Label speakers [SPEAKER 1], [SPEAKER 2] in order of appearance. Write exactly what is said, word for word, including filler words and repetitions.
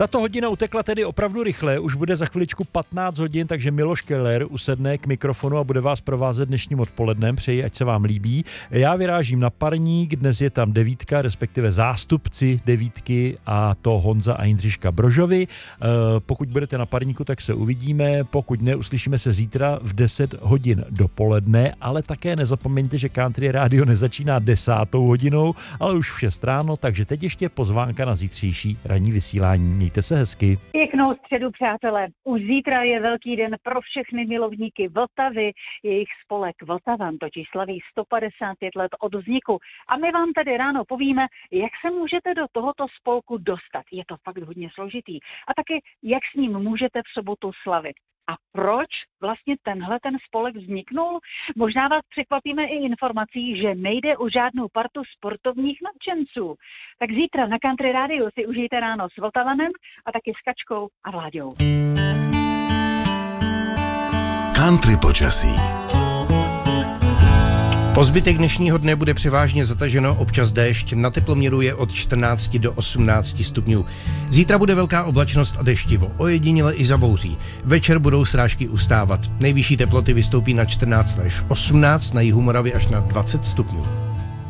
[SPEAKER 1] Tato hodina utekla tedy opravdu rychle, už bude za chviličku patnáct hodin, takže Miloš Keller usedne k mikrofonu a bude vás provázet dnešním odpolednem. Přeji, ať se vám líbí. Já vyrážím na parník, dnes je tam devítka, respektive zástupci devítky, a to Honza a Jindřiška Brožovi. Pokud budete na parníku, tak se uvidíme, pokud ne, uslyšíme se zítra v deset hodin dopoledne, ale také nezapomeňte, že Country Radio nezačíná desátou hodinou, ale už v šest ráno, takže teď ještě pozvánka na zítřejší ranní vysílání. Mějte se hezky.
[SPEAKER 2] Pěknou středu, přátelé. Už zítra je velký den pro všechny milovníky Vltavy. Jejich spolek Vltavan totiž slaví sto padesát pět let od vzniku. A my vám tady ráno povíme, jak se můžete do tohoto spolku dostat. Je to fakt hodně složitý. A taky, jak s ním můžete v sobotu slavit. A proč vlastně tenhle ten spolek vzniknul? Možná vás překvapíme i informací, že nejde o žádnou partu sportovních nadšenců. Tak zítra na Country Radio si užijte ráno s Vltavanem a taky s Kačkou a Vláďou.
[SPEAKER 3] Country počasí.
[SPEAKER 4] Po zbytek dnešního dne bude převážně zataženo, občas déšť, na teploměru je od čtrnácti do osmnácti stupňů. Zítra bude velká oblačnost a deštivo, ojediněle i zabouří. Večer budou srážky ustávat. Nejvyšší teploty vystoupí na čtrnáct až osmnáct, na jihu Moravy až na dvacet stupňů.